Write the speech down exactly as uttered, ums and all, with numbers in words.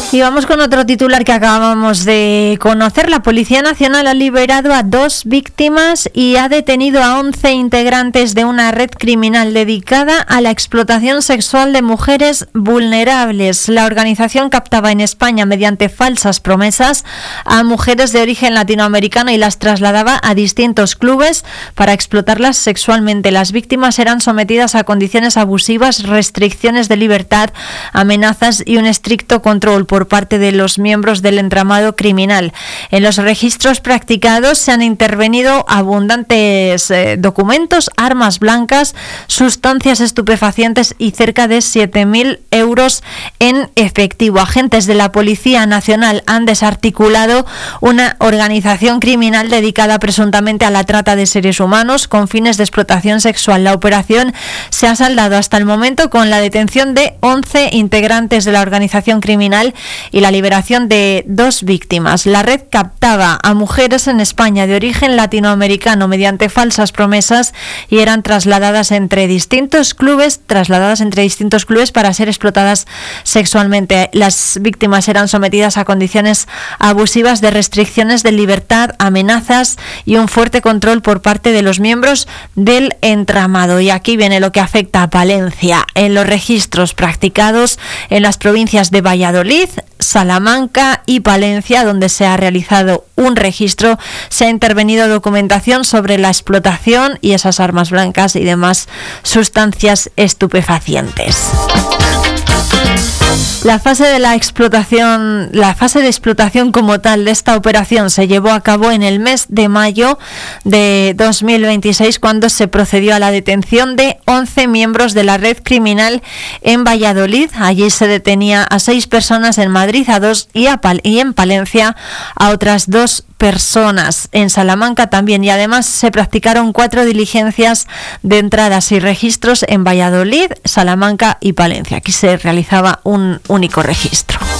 Y vamos con otro titular que acabamos de conocer. La Policía Nacional ha liberado a dos víctimas y ha detenido a once integrantes de una red criminal dedicada a la explotación sexual de mujeres vulnerables. La organización captaba en España mediante falsas promesas a mujeres de origen latinoamericano y las trasladaba a distintos clubes para explotarlas sexualmente. Las víctimas eran sometidas a condiciones abusivas, restricciones de libertad, amenazas y un estricto control por parte de los miembros del entramado criminal. En los registros practicados se han intervenido abundantes eh, documentos, armas blancas, sustancias estupefacientes y cerca de siete mil euros en efectivo. Agentes de la Policía Nacional han desarticulado una organización criminal dedicada presuntamente a la trata de seres humanos con fines de explotación sexual. La operación se ha saldado hasta el momento con la detención de once integrantes de la organización criminal y la liberación de dos víctimas. La red captaba a mujeres en España de origen latinoamericano mediante falsas promesas y eran trasladadas entre distintos clubes, trasladadas entre distintos clubes para ser explotadas sexualmente. Las víctimas eran sometidas a condiciones abusivas de restricciones de libertad, amenazas y un fuerte control por parte de los miembros del entramado. Y aquí viene lo que afecta a Palencia. En los registros practicados en las provincias de Valladolid, Salamanca y Palencia, donde se ha realizado un registro, se ha intervenido documentación sobre la explotación y esas armas blancas y demás sustancias estupefacientes. La fase de la explotación, la fase de explotación como tal de esta operación se llevó a cabo en el mes de mayo de dos mil veintiséis, cuando se procedió a la detención de once miembros de la red criminal en Valladolid. Allí se detenía a seis personas, en Madrid a dos y, a Pal- y en Palencia a otras dos personas, en Salamanca también, y además se practicaron cuatro diligencias de entradas y registros en Valladolid, Salamanca y Palencia. Aquí se realizaba un único registro.